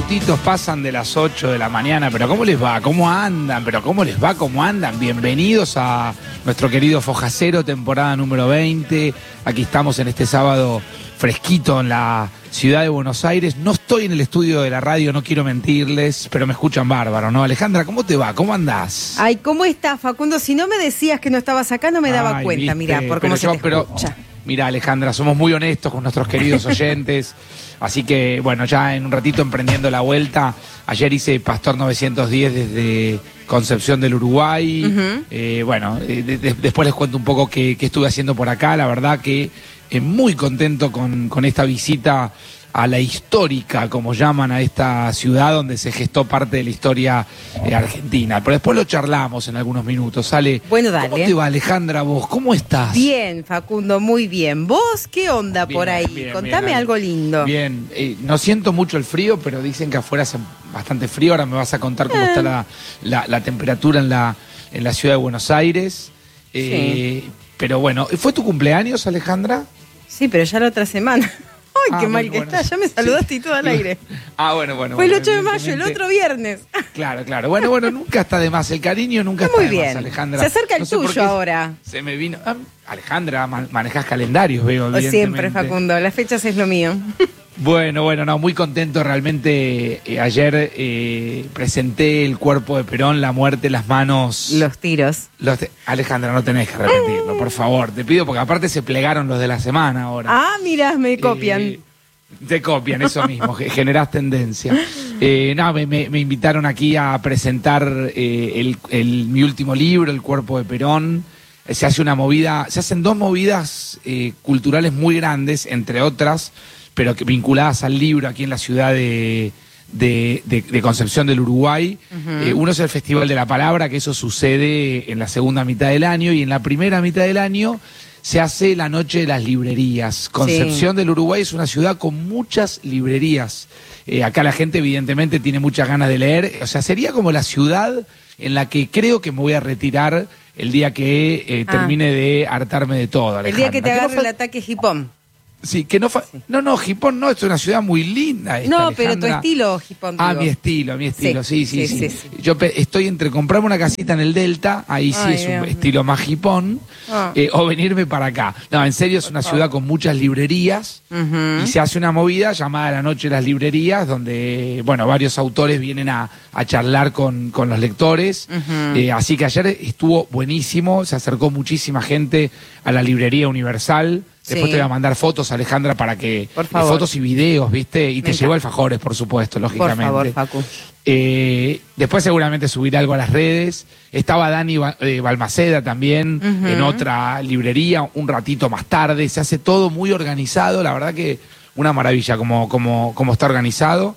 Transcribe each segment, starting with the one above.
minutitos pasan de las 8 de la mañana, pero ¿cómo les va? ¿Cómo andan? ¿Pero cómo les va? ¿Cómo andan? Bienvenidos a nuestro querido Fojacero, temporada número 20. Aquí estamos en este sábado fresquito en la ciudad de Buenos Aires. No estoy en el estudio de la radio, no quiero mentirles, pero me escuchan bárbaro, ¿no? Alejandra, ¿cómo te va? ¿Cómo andás? Ay, ¿cómo estás, Facundo? Si no me decías que no estabas acá, no me daba cuenta, mirá, por cómo se te escucha. Mira, Alejandra, somos muy honestos con nuestros queridos oyentes, así que, bueno, ya en un ratito emprendiendo la vuelta. Ayer hice Pastor 910 desde Concepción del Uruguay. Después les cuento un poco qué estuve haciendo por acá. La verdad que muy contento con esta visita a la histórica, como llaman a esta ciudad donde se gestó parte de la historia argentina. Pero después lo charlamos en algunos minutos. Sale. Bueno, dale. ¿Cómo te va, Alejandra, vos? ¿Cómo estás? Bien, Facundo, muy bien. ¿Vos qué onda Bien, por ahí? bien, Contame bien, algo lindo. Bien, no siento mucho el frío, pero dicen que afuera hace bastante frío. Ahora me vas a contar cómo está la temperatura en la ciudad de Buenos Aires. Sí. Pero bueno, ¿fue tu cumpleaños, Alejandra? Sí, pero ya la otra semana. Ay, qué mal que bueno, está, ya me saludaste y todo al aire. Bueno. Fue el 8 de mayo, el otro viernes. Claro. Bueno, nunca está de más. El cariño nunca está de más, Alejandra. Se acerca el tuyo ahora. Se me vino. Alejandra, manejás calendarios, veo, evidentemente. Siempre, Facundo, las fechas es lo mío. Bueno, muy contento realmente. Ayer presenté El cuerpo de Perón, la muerte, las manos. Los tiros. Alejandra, no tenés que repetirlo, por favor. Te pido, porque aparte se plegaron los de la semana ahora. Ah, mira, me copian. Te copian, eso mismo, generás tendencia. Me invitaron aquí a presentar mi último libro, El cuerpo de Perón. Se hacen dos movidas culturales muy grandes, entre otras, pero vinculadas al libro aquí en la ciudad de Concepción del Uruguay. Uno es el Festival de la Palabra, que eso sucede en la segunda mitad del año, y en la primera mitad del año se hace la Noche de las Librerías. Concepción del Uruguay es una ciudad con muchas librerías. Acá la gente evidentemente tiene muchas ganas de leer. O sea, sería como la ciudad en la que creo que me voy a retirar el día que termine de hartarme de todo, Alejandra. El día que te agarre el ataque hipón. Sí, que no... No, Gipón no, es una ciudad muy linda esta, no, Alejandra. pero tu estilo, Gipón. Mi estilo, sí. Sí. Yo estoy entre comprarme una casita en el Delta, ahí sí es un estilo más Gipón, o venirme para acá. No, en serio, es una ciudad con muchas librerías, y se hace una movida llamada La Noche de las Librerías, donde, varios autores vienen a charlar con los lectores. Así que ayer estuvo buenísimo, se acercó muchísima gente a la Librería Universal. Después te voy a mandar fotos, Alejandra, para que... Por favor. Fotos y videos, ¿viste? Y te llevo alfajores, por supuesto, lógicamente. Por favor, Facu. Después seguramente subiré algo a las redes. Estaba Dani Balmaceda también en otra librería un ratito más tarde. Se hace todo muy organizado. La verdad que una maravilla como está organizado.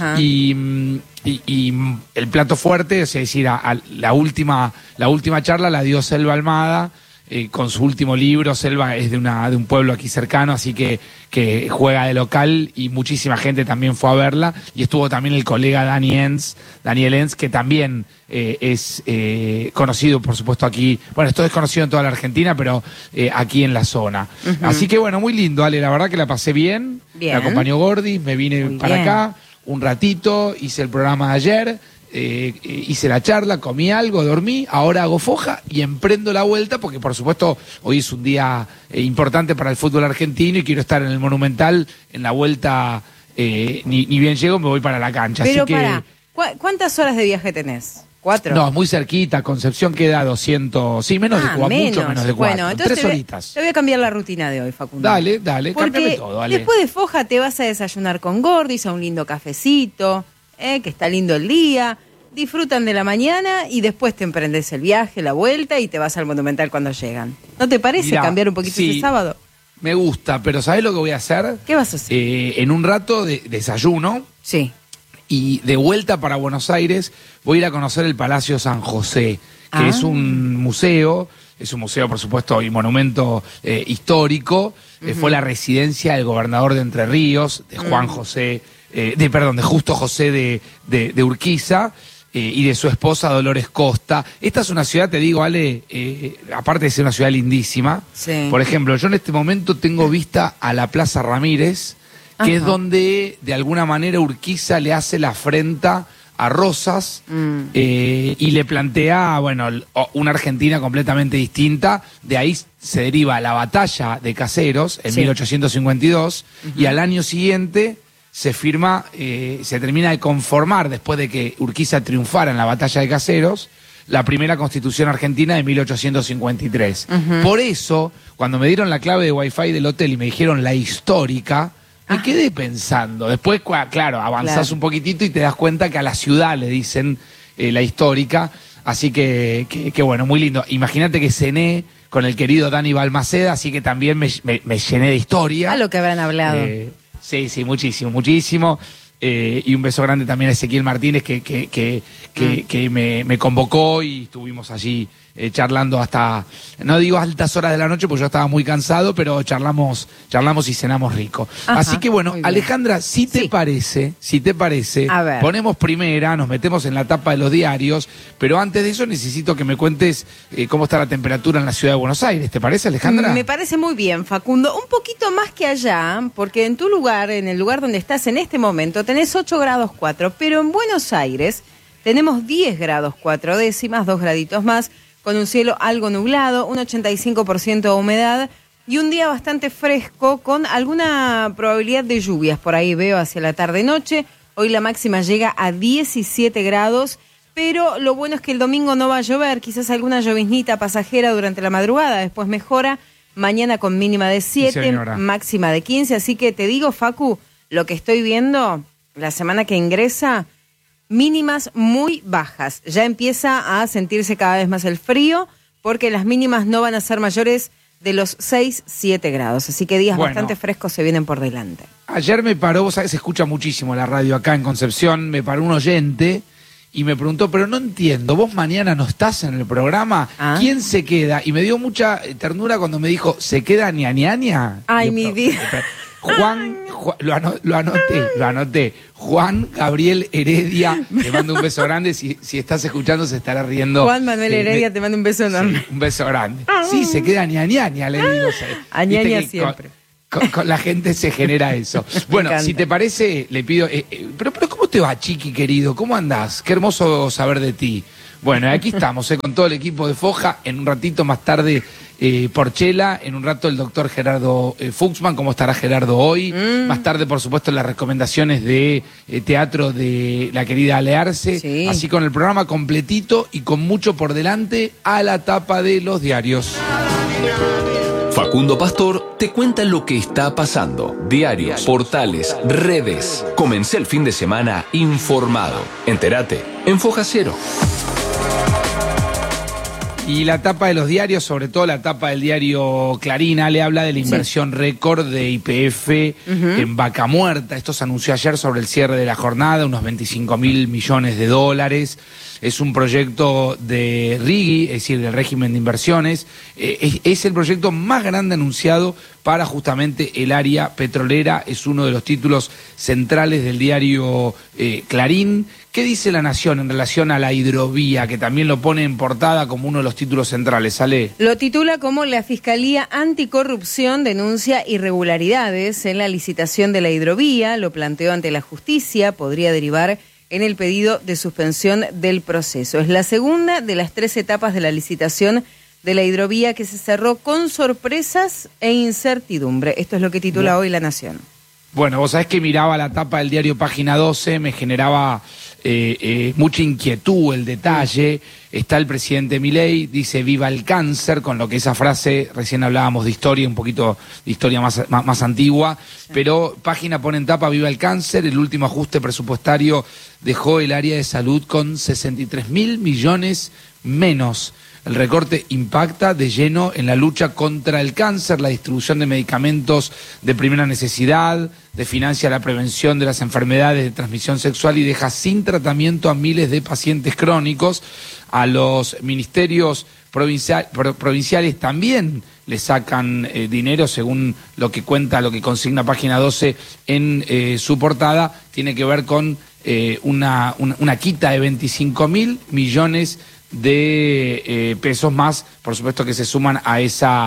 Y el plato fuerte, es decir, la última charla la dio Selva Almada, con su último libro. Selva es de un pueblo aquí cercano, así que juega de local, y muchísima gente también fue a verla, y estuvo también el colega Daniel Enz, que también es conocido, por supuesto, aquí. Bueno, esto es conocido en toda la Argentina, pero aquí en la zona. Así que muy lindo, Ale, la verdad que la pasé bien. Me acompañó Gordi, me vine para acá un ratito, hice el programa de ayer. Hice la charla, comí algo, dormí, ahora hago foja y emprendo la vuelta, porque por supuesto hoy es un día importante para el fútbol argentino y quiero estar en el Monumental en la vuelta. Ni bien llego, me voy para la cancha. Pero así que, ¿cuántas horas de viaje tenés? ¿4? No, muy cerquita. Concepción queda 200, sí, menos de 4, mucho menos de 4. Bueno, entonces 3 horitas. Te voy a cambiar la rutina de hoy, Facundo. Dale, cámbiame todo, dale. Después de foja te vas a desayunar con Gordis, a un lindo cafecito, que está lindo el día. Disfrutan de la mañana y después te emprendes el viaje, la vuelta, y te vas al Monumental cuando llegan. ¿No te parece cambiar un poquito ese sábado? Me gusta, pero ¿sabés lo que voy a hacer? ¿Qué vas a hacer? En un rato desayuno. Sí. Y de vuelta para Buenos Aires voy a ir a conocer el Palacio San José, que es un museo, por supuesto, y monumento histórico. Fue la residencia del gobernador de Entre Ríos, de de Justo José de Urquiza. Y de su esposa Dolores Costa. Esta es una ciudad, te digo, Ale, aparte de ser una ciudad lindísima. Sí. Por ejemplo, yo en este momento tengo vista a la Plaza Ramírez, que es donde de alguna manera Urquiza le hace la afrenta a Rosas y le plantea, bueno, una Argentina completamente distinta. De ahí se deriva la batalla de Caseros en 1852 y al año siguiente se firma, se termina de conformar, después de que Urquiza triunfara en la batalla de Caseros, la primera Constitución Argentina de 1853. Por eso, cuando me dieron la clave de Wi-Fi del hotel y me dijeron la histórica, me quedé pensando. Después, claro, avanzás un poquitito y te das cuenta que a la ciudad le dicen la histórica. Así que bueno, muy lindo. Imagínate que cené con el querido Dani Balmaceda, así que también me llené de historia. A lo que habrán hablado. Sí, muchísimo, muchísimo. Y un beso grande también a Ezequiel Martínez que me convocó y estuvimos allí charlando hasta, no digo altas horas de la noche porque yo estaba muy cansado, pero charlamos y cenamos rico. Ajá, así que bueno, Alejandra, si te parece, ponemos primera, nos metemos en la tapa de los diarios, pero antes de eso necesito que me cuentes cómo está la temperatura en la ciudad de Buenos Aires. ¿Te parece, Alejandra? Me parece muy bien, Facundo. Un poquito más que allá, porque en tu lugar, en el lugar donde estás en este momento, tenés 8 grados 4, pero en Buenos Aires tenemos 10 grados 4 décimas, 2 graditos más, con un cielo algo nublado, un 85% de humedad y un día bastante fresco con alguna probabilidad de lluvias. Por ahí veo hacia la tarde-noche. Hoy la máxima llega a 17 grados, pero lo bueno es que el domingo no va a llover, quizás alguna lloviznita pasajera durante la madrugada, después mejora. Mañana con mínima de 7, máxima de 15, así que te digo, Facu, lo que estoy viendo la semana que ingresa, mínimas muy bajas. Ya empieza a sentirse cada vez más el frío porque las mínimas no van a ser mayores de los 6-7 grados. Así que días bastante frescos se vienen por delante. Ayer me paró, vos sabés, se escucha muchísimo la radio acá en Concepción, me paró un oyente y me preguntó, pero no entiendo, vos mañana no estás en el programa, ¿quién se queda? Y me dio mucha ternura cuando me dijo, ¿se queda ñañaña? Ay, mi vida. Juan, lo anoté. Juan Gabriel Heredia, te mando un beso grande. Si estás escuchando, se estará riendo. Juan Manuel Heredia, te mando un beso enorme. Sí, un beso grande. Sí, se queda ñañaña, le digo. A ñaña siempre. Con la gente se genera eso. Bueno, si te parece, le pido. Pero ¿cómo te va, Chiqui, querido? ¿Cómo andás? Qué hermoso saber de ti. Bueno, aquí estamos, con todo el equipo de Foja. En un ratito más tarde, Porchela. En un rato, el doctor Gerardo Fuchsman. ¿Cómo estará Gerardo hoy? Más tarde, por supuesto, las recomendaciones de teatro de la querida Alearse. Sí. Así con el programa completito y con mucho por delante a la tapa de los diarios. Facundo Pastor te cuenta lo que está pasando. Diarios, portales, redes. Comencé el fin de semana informado. Entérate en Foja Cero. Y la tapa de los diarios, sobre todo la tapa del diario Clarín, le habla de la inversión récord de YPF en Vaca Muerta. Esto se anunció ayer sobre el cierre de la jornada, unos 25.000 millones de dólares. Es un proyecto de RIGI, es decir, del régimen de inversiones. Es el proyecto más grande anunciado para justamente el área petrolera. Es uno de los títulos centrales del diario Clarín. ¿Qué dice La Nación en relación a la hidrovía, que también lo pone en portada como uno de los títulos centrales? Ale. Lo titula como la Fiscalía Anticorrupción denuncia irregularidades en la licitación de la hidrovía. Lo planteó ante la justicia, podría derivar en el pedido de suspensión del proceso. Es la segunda de las 3 etapas de la licitación de la hidrovía que se cerró con sorpresas e incertidumbre. Esto es lo que titula hoy La Nación. Bueno, vos sabés que miraba la tapa del diario Página 12, me generaba mucha inquietud el detalle. Está el presidente Milei, dice viva el cáncer, con lo que esa frase, recién hablábamos de historia, un poquito de historia más antigua, pero Página pone en tapa viva el cáncer. El último ajuste presupuestario dejó el área de salud con 63.000 millones menos. El recorte impacta de lleno en la lucha contra el cáncer, la distribución de medicamentos de primera necesidad, financia la prevención de las enfermedades de transmisión sexual y deja sin tratamiento a miles de pacientes crónicos. A los ministerios provinciales también le sacan dinero, según lo que consigna Página 12 en su portada. Tiene que ver con una quita de 25.000 millones de pesos más, por supuesto que se suman a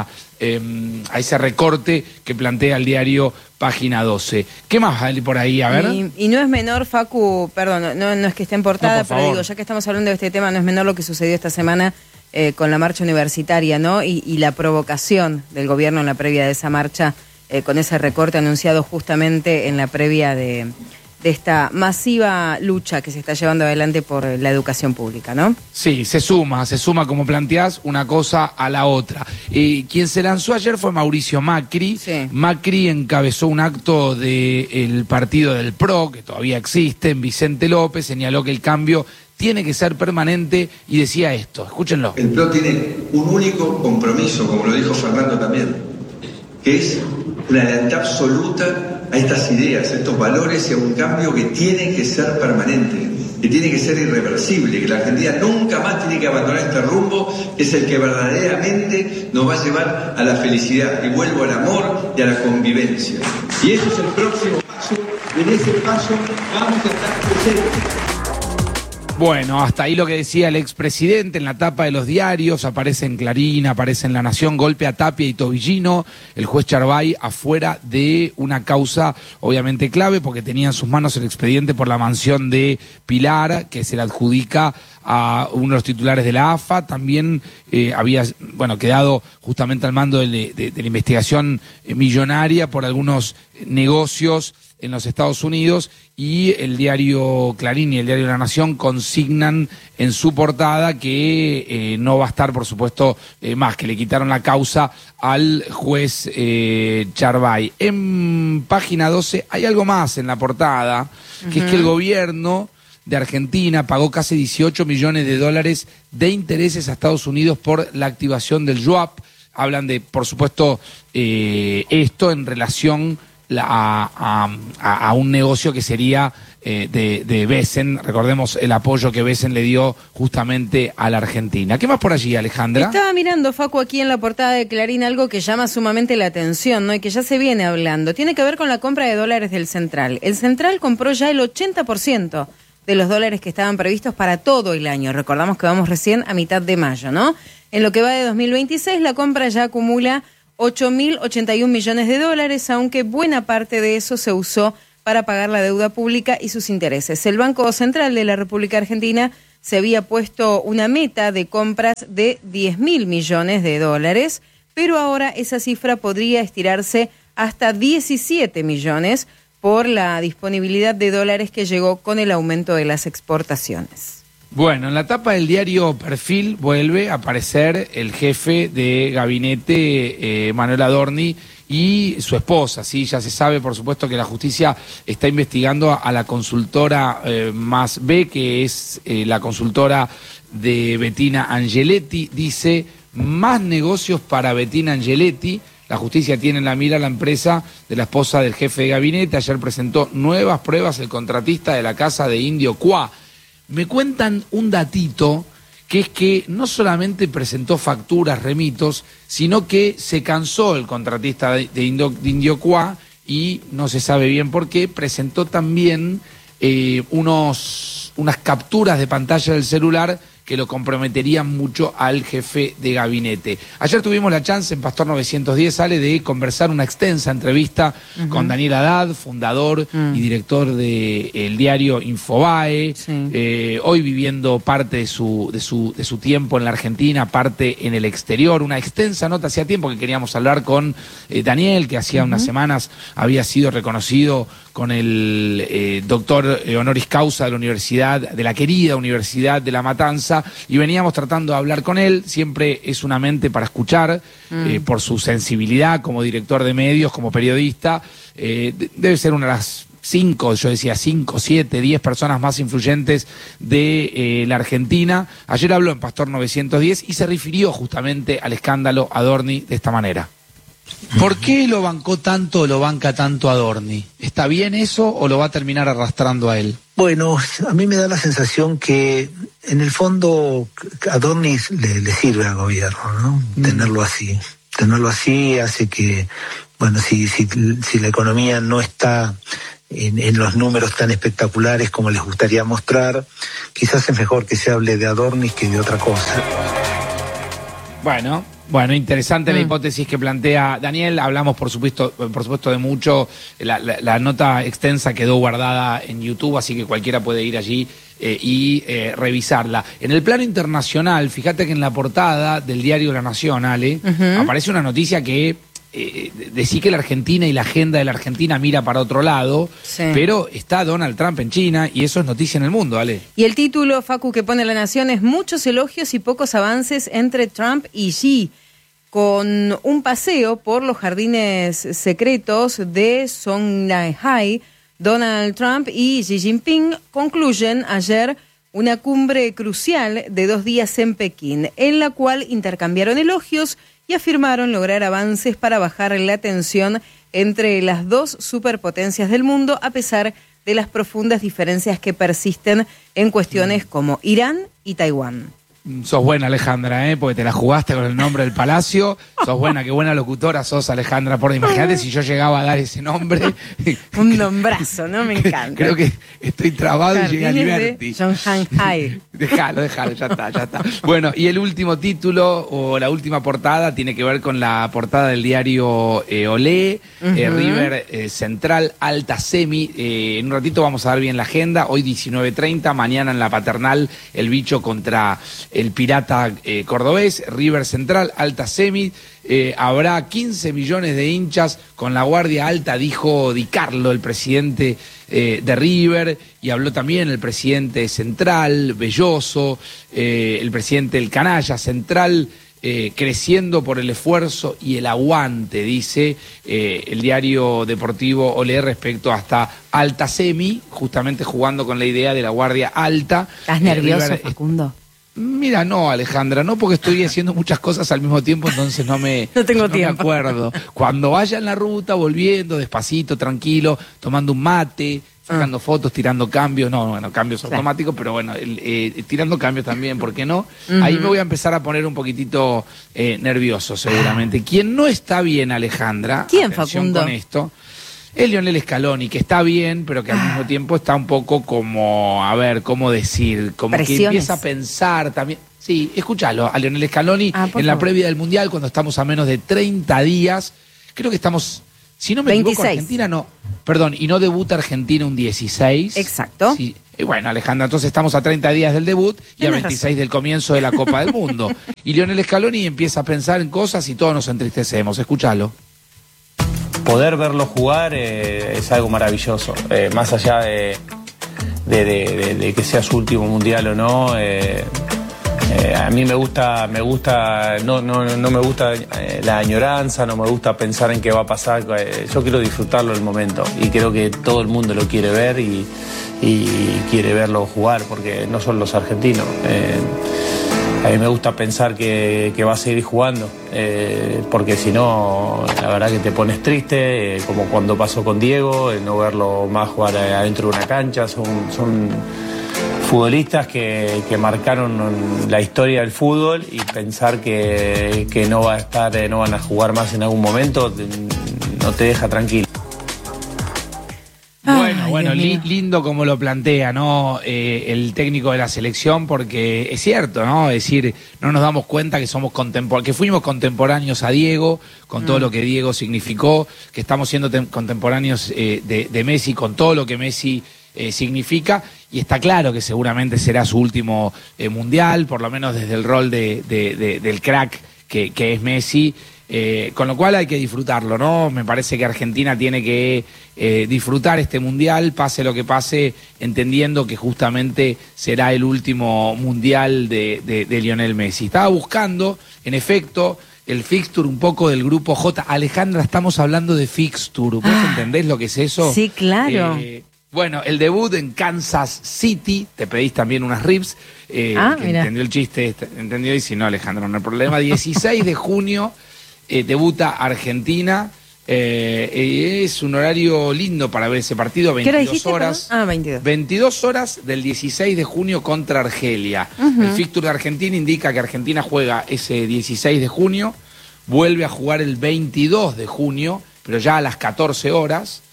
ese recorte que plantea el diario Página 12. ¿Qué más hay por ahí? A ver. Y no es menor, Facu, perdón, no es que esté en portada, pero digo, ya que estamos hablando de este tema, no es menor lo que sucedió esta semana con la marcha universitaria, ¿no? Y la provocación del gobierno en la previa de esa marcha, con ese recorte anunciado justamente en la previa de esta masiva lucha que se está llevando adelante por la educación pública, ¿no? Sí, se suma, como planteás, una cosa a la otra. Quien se lanzó ayer fue Mauricio Macri. Sí. Macri encabezó un acto del partido del PRO, que todavía existe, en Vicente López, señaló que el cambio tiene que ser permanente y decía esto, escúchenlo. El PRO tiene un único compromiso, como lo dijo Fernando también, que es una lealtad absoluta a estas ideas, a estos valores y a un cambio que tiene que ser permanente, que tiene que ser irreversible, que la Argentina nunca más tiene que abandonar este rumbo, es el que verdaderamente nos va a llevar a la felicidad, y vuelvo al amor y a la convivencia. Y ese es el próximo paso, en ese paso vamos a estar presentes. Bueno, hasta ahí lo que decía el expresidente en la tapa de los diarios, aparece en Clarín, aparece en La Nación, golpe a Tapia y Tobillino, el juez Charbay afuera de una causa obviamente clave porque tenía en sus manos el expediente por la mansión de Pilar, que se le adjudica a uno de los titulares de la AFA, también había quedado justamente al mando de la investigación millonaria por algunos negocios en los Estados Unidos, y el diario Clarín y el diario La Nación consignan en su portada que no va a estar, por supuesto, más, que le quitaron la causa al juez Charbay. En Página 12 hay algo más en la portada, que es que el gobierno de Argentina pagó casi 18 millones de dólares de intereses a Estados Unidos por la activación del SWAP. Hablan de, por supuesto, esto en relación a un negocio que sería de Besen. Recordemos el apoyo que Besen le dio justamente a la Argentina. ¿Qué más por allí, Alejandra? Estaba mirando, Facu, aquí en la portada de Clarín algo que llama sumamente la atención, ¿no? Y que ya se viene hablando. Tiene que ver con la compra de dólares del Central. El Central compró ya el 80% de los dólares que estaban previstos para todo el año. Recordamos que vamos recién a mitad de mayo, ¿no? En lo que va de 2026, la compra ya acumula 8.081 millones de dólares, aunque buena parte de eso se usó para pagar la deuda pública y sus intereses. El Banco Central de la República Argentina se había puesto una meta de compras de 10.000 millones de dólares, pero ahora esa cifra podría estirarse hasta 17 millones por la disponibilidad de dólares que llegó con el aumento de las exportaciones. Bueno, en la tapa del diario Perfil vuelve a aparecer el jefe de gabinete, Manuel Adorni, y su esposa. Sí, ya se sabe, por supuesto, que la justicia está investigando a la consultora Más B, que es la consultora de Bettina Angeletti. Dice, más negocios para Bettina Angeletti. La justicia tiene en la mira la empresa de la esposa del jefe de gabinete. Ayer presentó nuevas pruebas el contratista de la casa de Indio Cuá. Me cuentan un datito, que es que no solamente presentó facturas, remitos, sino que se cansó el contratista de Indio Cuá, y no se sabe bien por qué, presentó también unas capturas de pantalla del celular que lo comprometerían mucho al jefe de gabinete. Ayer tuvimos la chance en Pastor 910, Ale, de conversar una extensa entrevista con Daniel Haddad, fundador y director del diario Infobae, hoy viviendo parte de su tiempo en la Argentina, parte en el exterior. Una extensa nota, hacía tiempo que queríamos hablar con Daniel, que hacía unas semanas había sido reconocido con el doctor honoris causa de la universidad, de la querida Universidad de La Matanza, y veníamos tratando de hablar con él. Siempre es una mente para escuchar, por su sensibilidad como director de medios, como periodista. Debe ser una de las 5, 7, 10 personas más influyentes de la Argentina. Ayer habló en Pastor 910 y se refirió justamente al escándalo Adorni de esta manera. ¿Por qué lo banca tanto Adorni? ¿Está bien eso o lo va a terminar arrastrando a él? Bueno, a mí me da la sensación que en el fondo Adorni le sirve al gobierno, ¿no? Tenerlo así hace que, bueno, si la economía no está en los números tan espectaculares como les gustaría mostrar. Quizás es mejor que se hable de Adornis que de otra cosa. Bueno, interesante la hipótesis que plantea Daniel. Hablamos, por supuesto de mucho. La nota extensa quedó guardada en YouTube, así que cualquiera puede ir allí y revisarla. En el plano internacional, fíjate que en la portada del diario La Nación, Ale, aparece una noticia que decía que la Argentina y la agenda de la Argentina mira para otro lado, pero está Donald Trump en China y eso es noticia en el mundo, Ale. Y el título, Facu, que pone La Nación es muchos elogios y pocos avances entre Trump y Xi, con un paseo por los jardines secretos de Songnanhai. Donald Trump y Xi Jinping concluyen ayer una cumbre crucial de 2 días en Pekín, en la cual intercambiaron elogios y afirmaron lograr avances para bajar la tensión entre las dos superpotencias del mundo, a pesar de las profundas diferencias que persisten en cuestiones como Irán y Taiwán. Sos buena, Alejandra, porque te la jugaste con el nombre del palacio. Sos buena, qué buena locutora sos, Alejandra. Imagínate si yo llegaba a dar ese nombre. Un nombrazo, ¿no? Me encanta. Creo que estoy trabado y llegué a Liberty. Songnanhai. Déjalo, ya está. Bueno, y el último título o la última portada tiene que ver con la portada del diario Olé, River Central, Alta Semi. En un ratito vamos a dar bien la agenda. Hoy 19:30, mañana en la Paternal, el bicho contra el Pirata cordobés, River Central, Alta Semi. Habrá 15 millones de hinchas con la guardia alta, dijo Di Carlo, el presidente de River, y habló también el presidente Central, Belloso, el presidente del Canalla Central, creciendo por el esfuerzo y el aguante, dice el diario deportivo Olé respecto hasta Alta Semi, justamente jugando con la idea de la guardia alta. ¿Estás nervioso, Facundo? Mira, no, Alejandra, no, porque estoy haciendo muchas cosas al mismo tiempo, entonces no tengo tiempo. Me acuerdo. Cuando vaya en la ruta, volviendo despacito, tranquilo, tomando un mate, sacando fotos, tirando cambios, cambios automáticos, pero bueno, tirando cambios también, ¿por qué no? Ahí me voy a empezar a poner un poquitito nervioso, seguramente. Quien no está bien, Alejandra, ¿quién, atención Facundo? con esto, es Lionel Scaloni, que está bien, pero que al mismo tiempo está un poco como, a ver, ¿cómo decir? Como presiones. Que empieza a pensar también. Sí, escúchalo a Lionel Scaloni en la previa del Mundial, cuando estamos a menos de 30 días. Creo que estamos, si no me 26. equivoco, Argentina no. Perdón, y no debuta Argentina un 16. Exacto. Sí. Bueno, Alejandra, entonces estamos a 30 días del debut y a 26 del comienzo de la Copa del Mundo. Y Lionel Scaloni empieza a pensar en cosas y todos nos entristecemos. Escúchalo. Poder verlo jugar es algo maravilloso, más allá de que sea su último mundial o no. A mí me gusta, no me gusta la añoranza, no me gusta pensar en qué va a pasar. Yo quiero disfrutarlo el momento y creo que todo el mundo lo quiere ver y quiere verlo jugar, porque no son los argentinos. A mí me gusta pensar que va a seguir jugando, porque si no, la verdad que te pones triste, como cuando pasó con Diego, no verlo más jugar adentro de una cancha. Son futbolistas que marcaron la historia del fútbol, y pensar que no van a jugar más en algún momento, no te deja tranquilo. Bueno, lindo como lo plantea, ¿no? El técnico de la selección, porque es cierto, ¿no? Es decir, no nos damos cuenta que que fuimos contemporáneos a Diego, con todo lo que Diego significó, que estamos siendo contemporáneos de Messi, con todo lo que Messi significa, y está claro que seguramente será su último mundial, por lo menos desde el rol del crack que es Messi. Con lo cual hay que disfrutarlo, ¿no? Me parece que Argentina tiene que disfrutar este mundial, pase lo que pase, entendiendo que justamente será el último mundial de Lionel Messi. Estaba buscando, en efecto, el fixture un poco del grupo J. Alejandra, estamos hablando de fixture. ¿Vos entendés lo que es eso? Sí, claro. Bueno, el debut en Kansas City, te pedís también unas ribs, mira. entendió el chiste, entendió, y si no, Alejandra, no hay problema. 16 de junio debuta Argentina, es un horario lindo para ver ese partido, 22 horas. 22. 22 horas del 16 de junio contra Argelia. El fixture de Argentina indica que Argentina juega ese 16 de junio, vuelve a jugar el 22 de junio, pero ya a las 14 horas.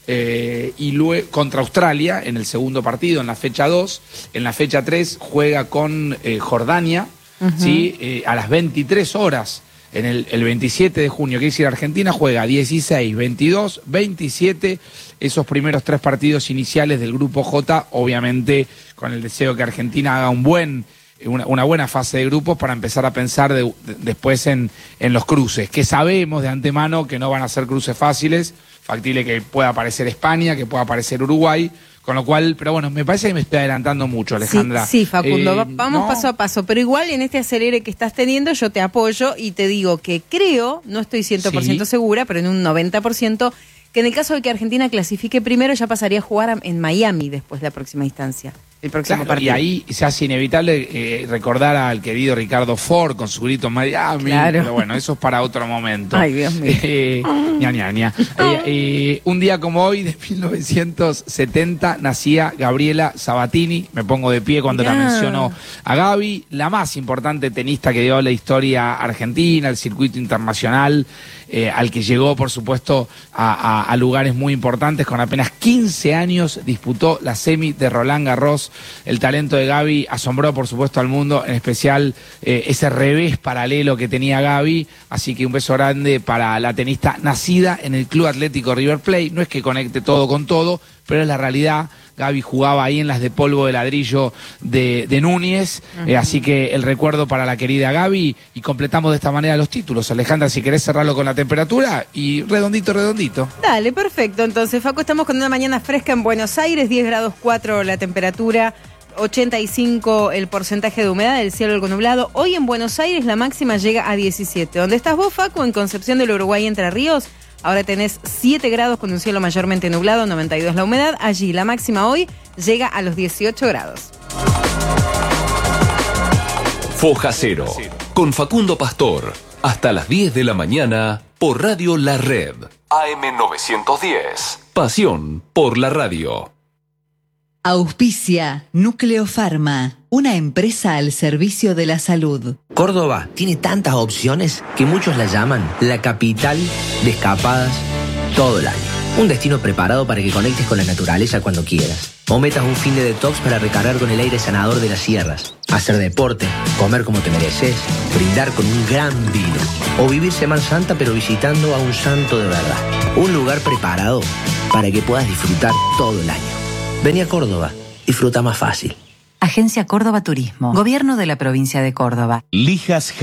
y luego contra Australia en el segundo partido, en la fecha 2. En la fecha 3 juega con Jordania, ¿sí? A las 23 horas. En el 27 de junio, que es decir, Argentina juega 16, 22, 27, esos primeros 3 partidos iniciales del Grupo J, obviamente con el deseo que Argentina haga una buena fase de grupos para empezar a pensar después en los cruces, que sabemos de antemano que no van a ser cruces fáciles, factible que pueda aparecer España, que pueda aparecer Uruguay, con lo cual, pero bueno, me parece que me estoy adelantando mucho, Alejandra. Sí, Facundo, vamos ¿no? paso a paso, pero igual en este acelere que estás teniendo yo te apoyo y te digo que creo, no estoy 100% segura, pero en un 90%, que en el caso de que Argentina clasifique primero ya pasaría a jugar en Miami después de la próxima instancia, el próximo partido. Y ahí se hace inevitable recordar al querido Ricardo Ford con su grito Miami, Claro. Pero bueno, eso es para otro momento. Ay, Dios mío. Ña. Un día como hoy, de 1970, nacía Gabriela Sabatini. Me pongo de pie cuando la menciono a Gaby, la más importante tenista que dio la historia argentina, el circuito internacional, al que llegó, por supuesto, a lugares muy importantes. Con apenas 15 años disputó la semi de Roland Garros. El talento de Gaby asombró, por supuesto, al mundo, en especial ese revés paralelo que tenía Gaby. Así que un beso grande para la tenista nacida en el Club Atlético River Plate. No es que conecte todo con todo, pero es la realidad. Gaby jugaba ahí en las de polvo de ladrillo de Núñez, así que el recuerdo para la querida Gaby, y completamos de esta manera los títulos. Alejandra, si querés cerrarlo con la temperatura, y redondito. Dale, perfecto. Entonces, Facu, estamos con una mañana fresca en Buenos Aires, 10 grados 4 la temperatura, 85 el porcentaje de humedad, el cielo algo nublado. Hoy en Buenos Aires la máxima llega a 17. ¿Dónde estás vos, Facu? En Concepción del Uruguay, Entre Ríos. Ahora tenés 7 grados con un cielo mayormente nublado, 92 la humedad. Allí la máxima hoy llega a los 18 grados. Foja Cero, con Facundo Pastor, hasta las 10 de la mañana por Radio La Red. AM910. Pasión por la radio. Auspicia Núcleo Pharma, una empresa al servicio de la salud. Córdoba tiene tantas opciones que muchos la llaman la capital de escapadas todo el año. Un destino preparado para que conectes con la naturaleza cuando quieras. O metas un fin de detox para recargar con el aire sanador de las sierras. Hacer deporte, comer como te mereces, brindar con un gran vino. O vivir Semana Santa pero visitando a un santo de verdad. Un lugar preparado para que puedas disfrutar todo el año. Vení a Córdoba, disfruta más fácil. Agencia Córdoba Turismo, Gobierno de la Provincia de Córdoba. Lijas